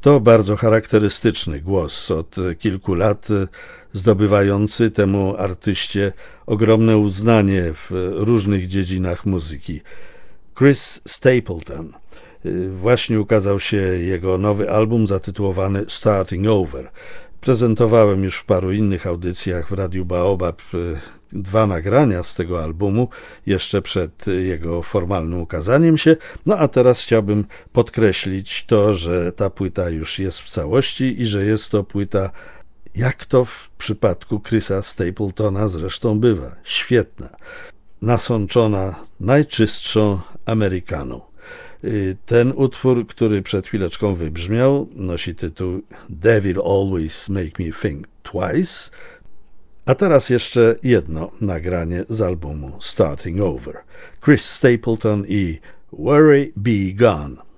To bardzo charakterystyczny głos, od kilku lat zdobywający temu artyście ogromne uznanie w różnych dziedzinach muzyki. Chris Stapleton. Właśnie ukazał się jego nowy album zatytułowany Starting Over. Prezentowałem już w paru innych audycjach w Radiu Baobab 2 nagrania z tego albumu, jeszcze przed jego formalnym ukazaniem się. No a teraz chciałbym podkreślić to, że ta płyta już jest w całości i że jest to płyta, jak to w przypadku Chrisa Stapletona zresztą bywa, świetna, nasączona najczystszą Amerykaną. Ten utwór, który przed chwileczką wybrzmiał, nosi tytuł Devil Always Make Me Think Twice. A teraz jeszcze jedno nagranie z albumu Starting Over. Chris Stapleton i Worry Be Gone.